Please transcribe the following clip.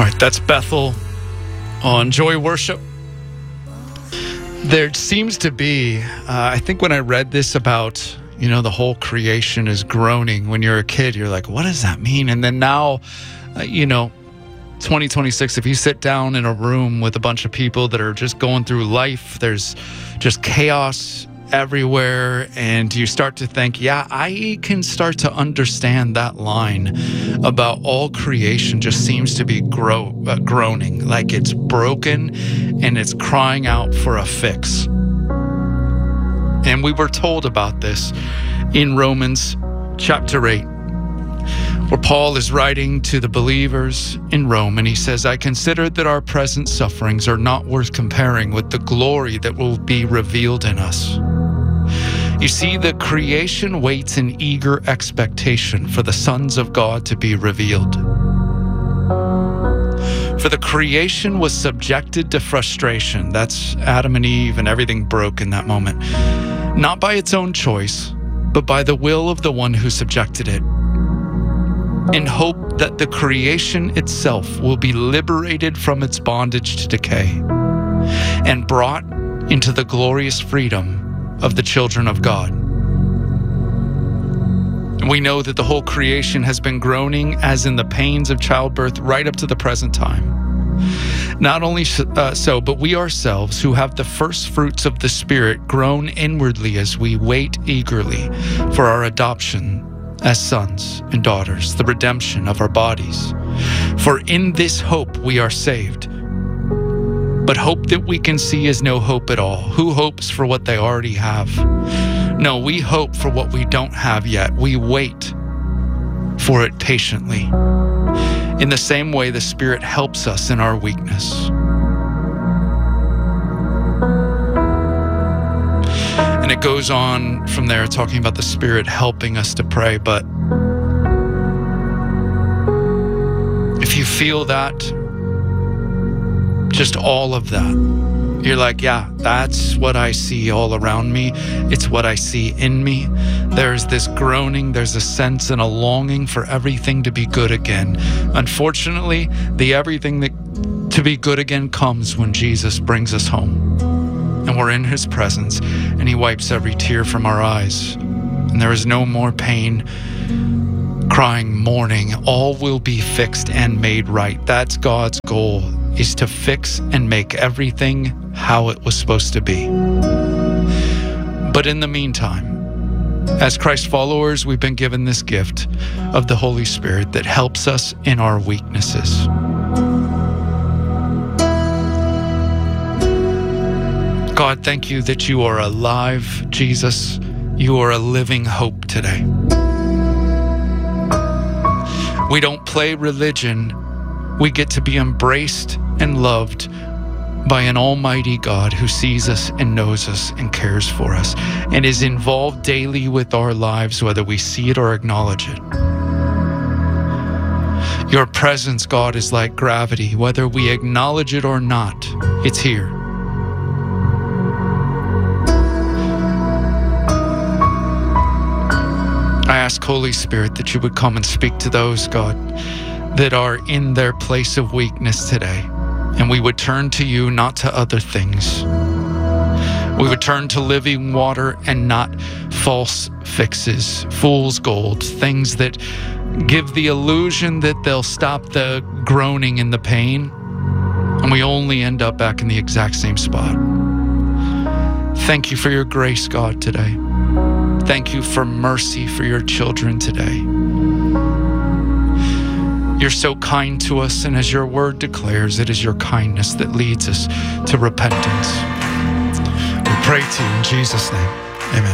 All right, that's Bethel on Joy Worship. There seems to be, I think when I read this about, the whole creation is groaning. When you're a kid, you're like, what does that mean? And then now, 2026, if you sit down in a room with a bunch of people that are just going through life, there's just chaos everywhere, and you start to think, I can start to understand that line about all creation just seems to be groaning, like it's broken and it's crying out for a fix. And we were told about this in Romans chapter 8, where Paul is writing to the believers in Rome, and he says, I consider that our present sufferings are not worth comparing with the glory that will be revealed in us. You see, the creation waits in eager expectation for the sons of God to be revealed. For the creation was subjected to frustration. That's Adam and Eve, and everything broke in that moment. Not by its own choice, but by the will of the one who subjected it, in hope that the creation itself will be liberated from its bondage to decay and brought into the glorious freedom of the children of God. We know that the whole creation has been groaning as in the pains of childbirth right up to the present time. Not only so, but we ourselves who have the first fruits of the Spirit groan inwardly as we wait eagerly for our adoption as sons and daughters, the redemption of our bodies. For in this hope we are saved. But hope that we can see is no hope at all. Who hopes for what they already have? No, we hope for what we don't have yet. We wait for it patiently. In the same way, the Spirit helps us in our weakness. And it goes on from there, talking about the Spirit helping us to pray. But if you feel that, just all of that, you're like, that's what I see all around me. It's what I see in me. There's this groaning, there's a sense and a longing for everything to be good again. Unfortunately, the everything that to be good again comes when Jesus brings us home and we're in his presence and he wipes every tear from our eyes. And there is no more pain, crying, mourning. All will be fixed and made right. That's God's goal, is to fix and make everything how it was supposed to be. But in the meantime, as Christ followers, we've been given this gift of the Holy Spirit that helps us in our weaknesses. God, thank you that you are alive, Jesus. You are a living hope today. We don't play religion. We get to be embraced and loved by an almighty God who sees us and knows us and cares for us and is involved daily with our lives, whether we see it or acknowledge it. Your presence, God, is like gravity. Whether we acknowledge it or not, it's here. I ask, Holy Spirit, that you would come and speak to those, God, that are in their place of weakness today. And we would turn to you, not to other things. We would turn to living water and not false fixes, fool's gold, things that give the illusion that they'll stop the groaning and the pain. And we only end up back in the exact same spot. Thank you for your grace, God, today. Thank you for mercy for your children today. You're so kind to us, and as your word declares, it is your kindness that leads us to repentance. We pray to you in Jesus' name.